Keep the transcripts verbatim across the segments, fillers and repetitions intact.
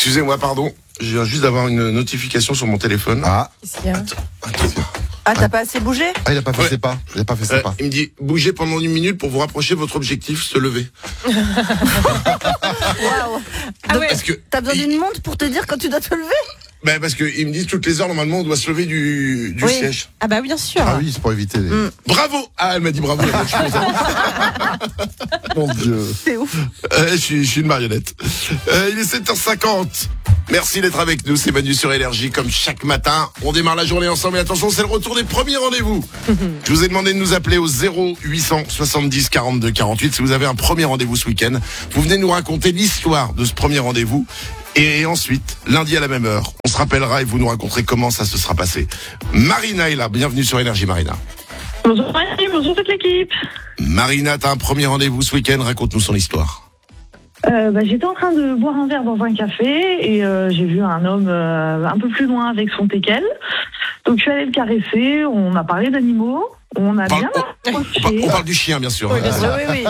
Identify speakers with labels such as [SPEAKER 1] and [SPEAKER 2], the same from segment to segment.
[SPEAKER 1] Excusez-moi, pardon. Je viens juste d'avoir une notification sur mon téléphone.
[SPEAKER 2] Ah,
[SPEAKER 1] Attends, attends.
[SPEAKER 3] Ah, t'as pas assez bougé?
[SPEAKER 2] ah il a pas fait
[SPEAKER 1] Ouais.
[SPEAKER 2] ses pas. Il a pas fait ses
[SPEAKER 1] Euh,
[SPEAKER 2] pas.
[SPEAKER 1] il me dit, bougez pendant une minute pour vous rapprocher de votre objectif, se lever.
[SPEAKER 3] Waouh.
[SPEAKER 4] Ah ouais.
[SPEAKER 1] Parce que,
[SPEAKER 3] T'as besoin
[SPEAKER 1] il-
[SPEAKER 3] d'une montre pour te dire quand tu dois te lever?
[SPEAKER 1] ben parce que ils me disent toutes les heures, normalement, on doit se lever du, du
[SPEAKER 3] Oui.
[SPEAKER 1] siège.
[SPEAKER 4] Ah bah oui, bien sûr.
[SPEAKER 2] Ah oui, c'est pour éviter les...
[SPEAKER 3] Mm.
[SPEAKER 1] Bravo! Ah, elle m'a dit bravo. la bonne chose.
[SPEAKER 2] Mon Dieu.
[SPEAKER 3] C'est ouf.
[SPEAKER 1] Euh, je, suis, je suis une marionnette. Euh, il est sept heures cinquante. Merci d'être avec nous, c'est Manu sur Énergie, comme chaque matin. On démarre la journée ensemble et attention, c'est le retour des premiers rendez-vous. Je vous ai demandé de nous appeler au zéro huit cent soixante-dix quarante-deux quarante-huit si vous avez un premier rendez-vous ce week-end. Vous venez nous raconter l'histoire de ce premier rendez-vous. Et ensuite, lundi à la même heure, on se rappellera et vous nous raconterez comment ça se sera passé. Marina est là, bienvenue sur Énergie Marina.
[SPEAKER 5] Bonjour Manu, bonjour toute l'équipe.
[SPEAKER 1] Marina, t'as un premier rendez-vous ce week-end, raconte-nous son histoire.
[SPEAKER 5] Euh, bah, j'étais en train de boire un verre dans un café et euh, j'ai vu un homme euh, un peu plus loin avec son teckel. Donc je suis allée le caresser, on a parlé d'animaux, on a
[SPEAKER 1] On parle-
[SPEAKER 5] bien
[SPEAKER 1] on, on
[SPEAKER 5] approché.
[SPEAKER 1] parle, on parle du chien, bien sûr.
[SPEAKER 4] Oui, bien sûr.
[SPEAKER 3] Oui, oui, oui.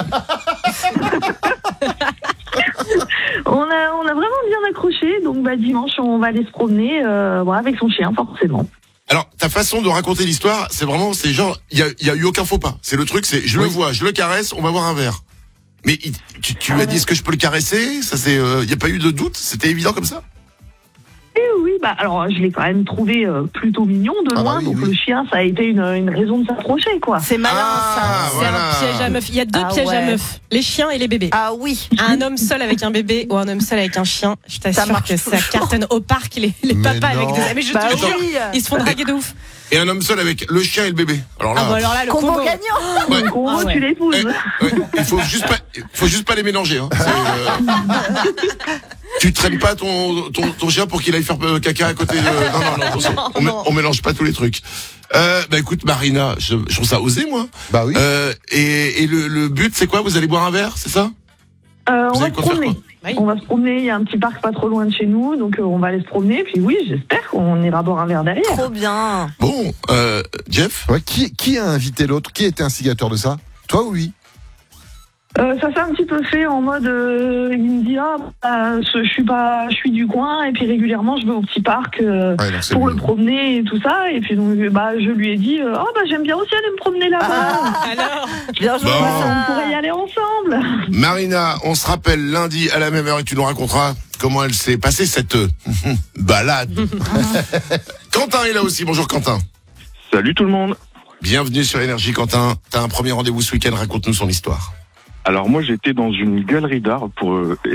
[SPEAKER 5] On a, on a vraiment bien accroché, donc bah, dimanche on va aller se promener euh, voilà, avec son chien forcément.
[SPEAKER 1] Alors, ta façon de raconter l'histoire, c'est vraiment, c'est genre, il y a, y a eu aucun faux pas. C'est le truc, c'est, je le
[SPEAKER 2] Oui.
[SPEAKER 1] vois, je le caresse, on va boire un verre. Mais il- tu, tu lui as dit, est-ce que je peux le caresser? Ça, c'est, il y a pas eu de doute? C'était évident comme ça?
[SPEAKER 5] Et oui, bah alors je l'ai quand même trouvé euh, plutôt mignon de
[SPEAKER 2] Ah bah
[SPEAKER 5] loin,
[SPEAKER 2] oui,
[SPEAKER 5] donc
[SPEAKER 2] oui.
[SPEAKER 5] le chien ça a été une, une raison de s'approcher quoi.
[SPEAKER 3] C'est malin,
[SPEAKER 1] Ah,
[SPEAKER 3] ça.
[SPEAKER 4] C'est
[SPEAKER 1] voilà.
[SPEAKER 4] un piège à meuf. Il y a deux
[SPEAKER 3] Ah
[SPEAKER 4] pièges à
[SPEAKER 3] ouais.
[SPEAKER 4] meufs. Les chiens et les bébés.
[SPEAKER 3] Ah oui.
[SPEAKER 4] Un homme seul avec un bébé ou un homme seul avec un chien, je
[SPEAKER 3] Ça
[SPEAKER 4] t'assure
[SPEAKER 3] marche
[SPEAKER 4] que ça
[SPEAKER 3] toujours.
[SPEAKER 4] cartonne au parc les, les
[SPEAKER 2] Mais
[SPEAKER 4] papas avec
[SPEAKER 2] non.
[SPEAKER 4] des... Mais je
[SPEAKER 3] Bah
[SPEAKER 4] te jure,
[SPEAKER 3] oui.
[SPEAKER 4] ils se font draguer de ouf.
[SPEAKER 1] Et un homme seul avec le chien et le bébé. Alors là,
[SPEAKER 4] Ah bah alors là, le
[SPEAKER 3] Combo
[SPEAKER 4] combo.
[SPEAKER 3] gagnant.
[SPEAKER 1] ouais,
[SPEAKER 5] Donc en
[SPEAKER 4] Ah
[SPEAKER 5] gros
[SPEAKER 4] ouais.
[SPEAKER 5] tu l'épouses.
[SPEAKER 1] ouais, ouais, il faut juste pas, il faut juste pas les mélanger. Hein. C'est, euh, tu traînes pas ton, ton, ton chien pour qu'il aille faire euh, caca à côté de... Non, non, non, attention. On, mé- on mélange pas tous les trucs. Euh, bah écoute, Marina, je, je trouve ça osé, moi.
[SPEAKER 2] Bah oui.
[SPEAKER 1] Euh, et et le, le but, c'est quoi? Vous allez boire un verre, c'est ça?
[SPEAKER 5] Euh,
[SPEAKER 1] Vous
[SPEAKER 5] on va
[SPEAKER 1] avez
[SPEAKER 5] se
[SPEAKER 1] quoi faire,
[SPEAKER 5] promener.
[SPEAKER 1] quoi?
[SPEAKER 4] Oui.
[SPEAKER 5] On va se promener, il y a un petit parc pas trop loin de chez nous, donc euh, on va aller se promener. Puis oui, j'espère qu'on ira boire un verre derrière.
[SPEAKER 3] Trop bien.
[SPEAKER 1] Bon, euh, Jeff?
[SPEAKER 2] Ouais, qui, qui a invité l'autre? Qui était instigateur de ça? Toi ou lui?
[SPEAKER 5] Euh, ça s'est un petit peu fait en mode, euh, il me dit ah, bah, ce- je suis pas, je suis du coin et puis régulièrement je vais au petit parc euh,
[SPEAKER 2] Ouais, donc c'est
[SPEAKER 5] pour
[SPEAKER 2] lui.
[SPEAKER 5] le promener et tout ça. Et puis donc bah je lui ai dit ah bah j'aime bien aussi aller me promener là-bas.
[SPEAKER 3] Ah,
[SPEAKER 4] Alors,
[SPEAKER 3] bien joué.
[SPEAKER 1] Bon.
[SPEAKER 5] On pourrait y aller ensemble.
[SPEAKER 1] Marina, on se rappelle lundi à la même heure et tu nous raconteras comment elle s'est passée cette euh, balade. Quentin est là aussi. Bonjour Quentin.
[SPEAKER 6] Salut tout le monde.
[SPEAKER 1] Bienvenue sur Énergie Quentin. T'as un premier rendez-vous ce week-end, raconte-nous son histoire.
[SPEAKER 6] Alors moi j'étais dans une galerie d'art pour euh,